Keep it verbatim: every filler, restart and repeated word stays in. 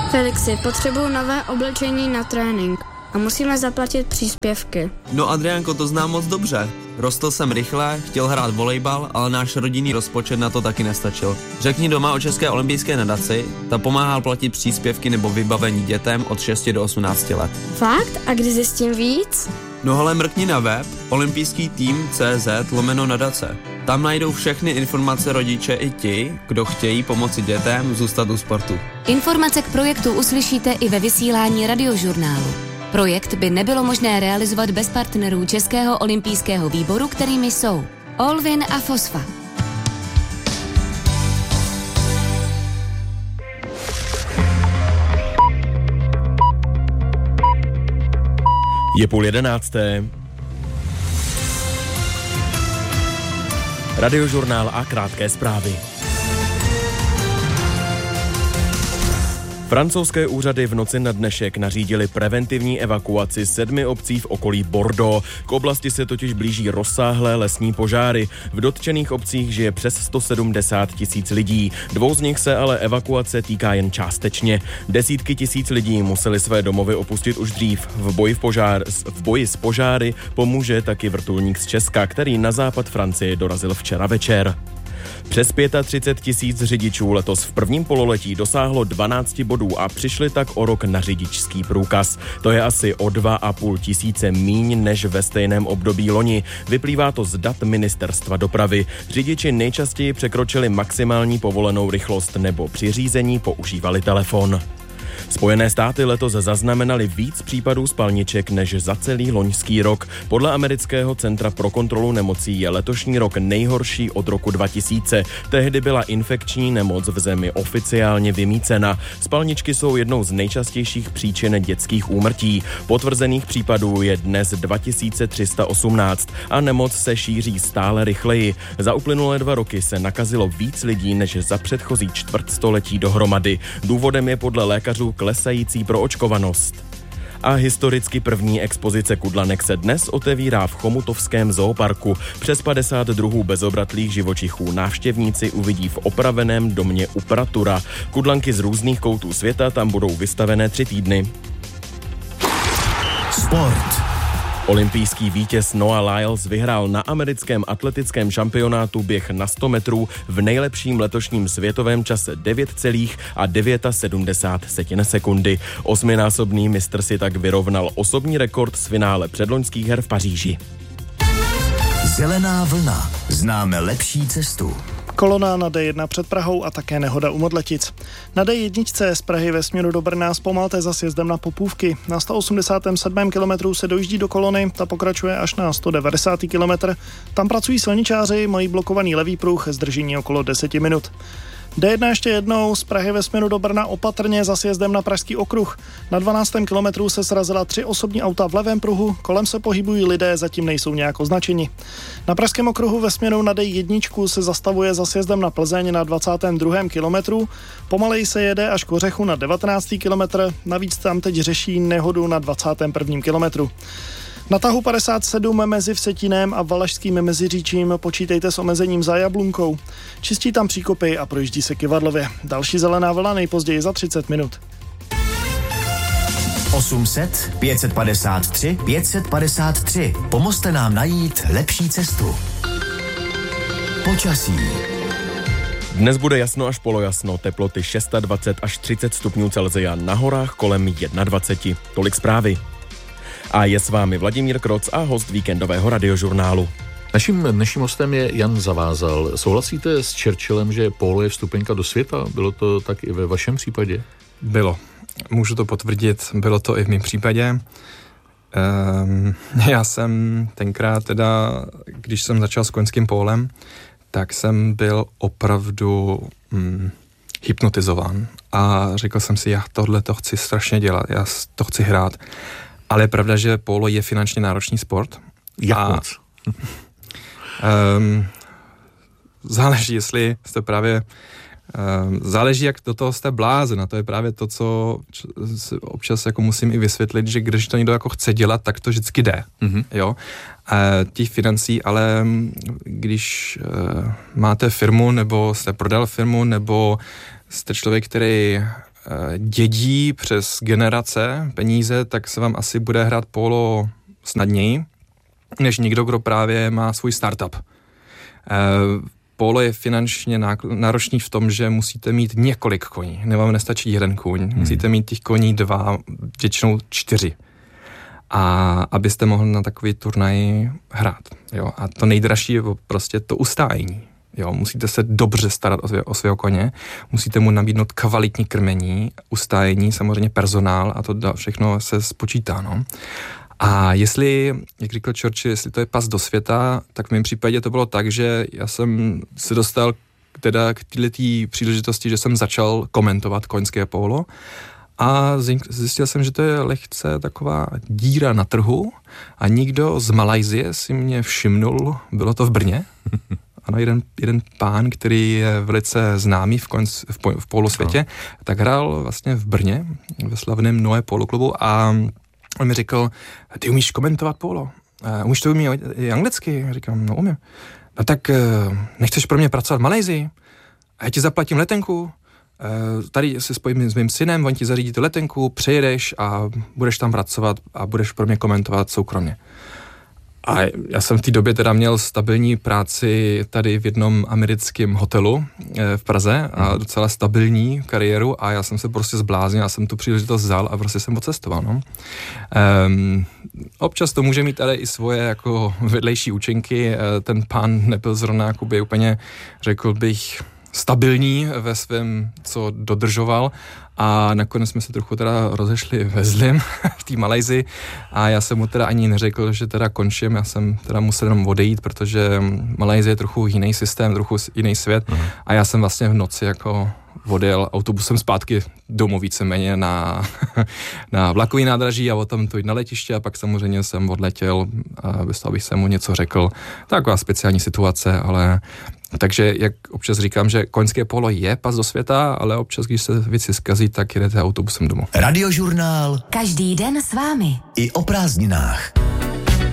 Felixi, potřebuju nové oblečení na trénink a musíme zaplatit příspěvky. No Adriánko, to znám moc dobře. Rostl jsem rychle, chtěl hrát volejbal, ale náš rodinný rozpočet na to taky nestačil. Řekni doma o České olympijské nadaci, ta pomáhá platit příspěvky nebo vybavení dětem od šesti do osmnácti let. Fakt? A kdy zjistím víc? No hele, mrkni na web olympijský tým tečka cé zet lomeno nadace. Tam najdou všechny informace rodiče i ti, kdo chtějí pomoci dětem zůstat u sportu. Informace k projektu uslyšíte i ve vysílání Radiožurnálu. Projekt by nebylo možné realizovat bez partnerů Českého olympijského výboru, kterými jsou Olvin a Fosfa. Je půl jedenácté. Radiožurnál a krátké zprávy. Francouzské úřady v noci na dnešek nařídili preventivní evakuaci sedmi obcí v okolí Bordeaux. K oblasti se totiž blíží rozsáhlé lesní požáry. V dotčených obcích žije přes sto sedmdesát tisíc lidí. Dvou z nich se ale evakuace týká jen částečně. Desítky tisíc lidí museli své domovy opustit už dřív. V boji, v požár, v boji s požáry pomůže taky vrtulník z Česka, který na západ Francie dorazil včera večer. Přes třicet pět tisíc řidičů letos v prvním pololetí dosáhlo dvanáct bodů a přišli tak o rok na řidičský průkaz. To je asi o dva a půl tisíce míň než ve stejném období loni. Vyplývá to z dat Ministerstva dopravy. Řidiči nejčastěji překročili maximální povolenou rychlost nebo při řízení používali telefon. Spojené státy letos zaznamenaly víc případů spalniček než za celý loňský rok. Podle amerického centra pro kontrolu nemocí je letošní rok nejhorší od roku dva tisíce. Tehdy byla infekční nemoc v zemi oficiálně vymýcena. Spalničky jsou jednou z nejčastějších příčin dětských úmrtí. Potvrzených případů je dnes dva tisíce tři sta osmnáct a nemoc se šíří stále rychleji. Za uplynulé dva roky se nakazilo víc lidí než za předchozí čtvrtstoletí dohromady. Důvodem je podle lékařů klesající proočkovanost. A historicky první expozice kudlanek se dnes otevírá v Chomutovském zooparku. Přes padesát druhů bezobratlých živočichů návštěvníci uvidí v opraveném domě u Pratura. Kudlanky z různých koutů světa tam budou vystavené tři týdny. Sport. Olympijský vítěz Noah Lyles vyhrál na americkém atletickém šampionátu běh na sto metrů v nejlepším letošním světovém čase devět celá sedmdesát devět sekundy. Osminásobný mistr si tak vyrovnal osobní rekord z finále předloňských her v Paříži. Zelená vlna. Známe lepší cestu. Kolona na D jedna před Prahou a také nehoda u Modletic. Na D jedna z Prahy ve směru do Brna zpomalte za sjezdem na Popůvky. Na sto osmdesátém sedmém kilometru se dojíždí do kolony, ta pokračuje až na sto devadesátý kilometr. Tam pracují silničáři, mají blokovaný levý pruh, zdržení okolo deset minut. D jedna ještě jednou z Prahy ve směru do Brna opatrně za sjezdem na Pražský okruh. Na dvanáctém kilometru se srazila tři osobní auta v levém pruhu, kolem se pohybují lidé, zatím nejsou nějak označeni. Na Pražském okruhu ve směru na D jedna se zastavuje za sjezdem na Plzeň na dvacátém druhém kilometru. Pomalej se jede až k Ořechu na devatenáctý kilometr, navíc tam teď řeší nehodu na dvacátém prvním kilometru. Na tahu padesát sedm mezi Vsetínem a Valašským Meziříčím počítejte s omezením za Jablunkou. Čistí tam příkopy a projíždí se Kyvadlově. Další zelená vlna nejpozději za třicet minut. osm set, pět set padesát tři, pět set padesát tři. Pomozte nám najít lepší cestu. Počasí. Dnes bude jasno až polojasno, teploty dvacet šest až třicet stupňů Celsia, na horách kolem dvacet jedna. Tolik zprávy. A je s vámi Vladimír Kroc a host víkendového radiožurnálu. Naším dnešním hostem je Jan Zavázal. Souhlasíte s Churchillem, že pólo je vstupenka do světa? Bylo to tak i ve vašem případě? Bylo. Můžu to potvrdit, bylo to i v mém případě. Ehm, já jsem tenkrát teda, když jsem začal s koňským pólem, tak jsem byl opravdu hm, hypnotizován a řekl jsem si, já tohle to chci strašně dělat, já to chci hrát. Ale je pravda, že pólo je finančně náročný sport. Jak a, moc? um, záleží, jestli jste právě um, záleží, jak do toho jste blázen. A to je právě to, co občas jako musím i vysvětlit, že když to někdo jako chce dělat, tak to vždycky jde. Mm-hmm. Jo? A těch financí, ale když uh, máte firmu, nebo jste prodal firmu, nebo jste člověk, který dědí přes generace peníze, tak se vám asi bude hrát polo snadněji, než někdo, kdo právě má svůj startup. Polo je finančně náročný v tom, že musíte mít několik koní. Vám nestačí jeden kůň. Hmm. Musíte mít těch koní dva, většinou čtyři. A abyste mohli na takový turnaj hrát. Jo? A to nejdražší je prostě to ustájení. Jo? Musíte se dobře starat o, svě, o svého koně, musíte mu nabídnout kvalitní krmení, ustájení, samozřejmě personál a to všechno se spočítá. No? A jestli, jak říkal Churchill, jestli to je pas do světa, tak v mém případě to bylo tak, že já jsem se dostal teda k této příležitosti, že jsem začal komentovat koňské polo a zjistil jsem, že to je lehce taková díra na trhu a nikdo z Malajsie si mě všimnul, bylo to v Brně. Ano, jeden, jeden pán, který je velice známý v, koň, v, po, v polosvětě, no. tak hrál vlastně v Brně ve slavném Noé polo klubu a on mi řekl, ty umíš komentovat polo? Uh, umíš to umí i anglicky? Říkám, no umím. No tak uh, nechceš pro mě pracovat v Malajsii? A já ti zaplatím letenku, uh, tady se spojím s mým synem, on ti zařídí tu letenku, přijedeš a budeš tam pracovat a budeš pro mě komentovat soukromně. A já jsem v té době teda měl stabilní práci tady v jednom americkém hotelu v Praze a docela stabilní kariéru a já jsem se prostě zbláznil, já jsem tu příležitost vzal a prostě jsem odcestoval. No. Um, občas to může mít ale i svoje jako vedlejší účinky. Ten pán nebyl zrovna jakoby úplně, řekl bych, stabilní ve svém, co dodržoval a nakonec jsme se trochu teda rozešli ve zlém v té Malajsii a já jsem mu teda ani neřekl, že teda končím, já jsem teda musel jenom odejít, protože Malajsie je trochu jiný systém, trochu jiný svět uh-huh. a já jsem vlastně v noci jako odjel autobusem zpátky domů víceméně na, na vlakový nádraží a potom tu jít na letiště a pak samozřejmě jsem odletěl, bez toho, abych se mu něco řekl. Taková speciální situace, ale takže jak občas říkám, že koňské polo je pas do světa, ale občas, když se věci zkazí, tak jedete autobusem domů. Radiožurnál. Každý den s vámi. I o prázdninách.